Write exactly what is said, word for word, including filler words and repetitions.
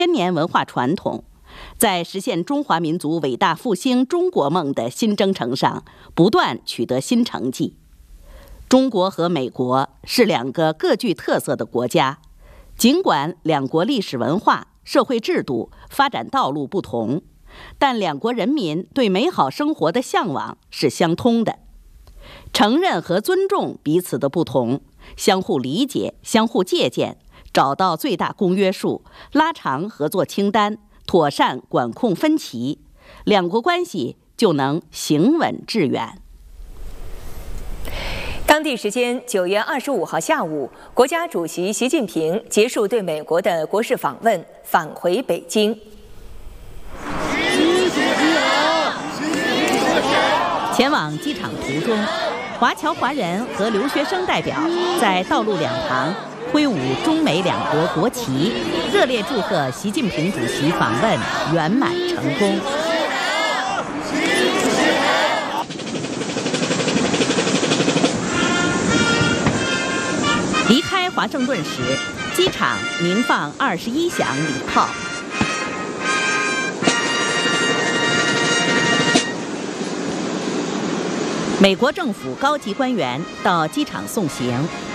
千年文化传统，在实现中华民族伟大复兴中国梦的新征程上不断取得新成绩。中国和美国是两个各具特色的国家，尽管两国历史文化、社会制度、发展道路不同，但两国人民对美好生活的向往是相通的。承认和尊重彼此的不同，相互理解、相互借鉴，找到最大公约数，拉长合作清单，妥善管控分歧，两国关系就能行稳致远。 当地时间九月二十五号下午，国家主席习近平结束对美国的国事访问，返回北京。 前往机场途中，华侨华人和留学生代表在道路两旁挥舞中美两国国旗，热烈祝贺习近平主席访问圆满成功。离开华盛顿时，机场鸣放二十一响礼炮。美国政府高级官员到机场送行，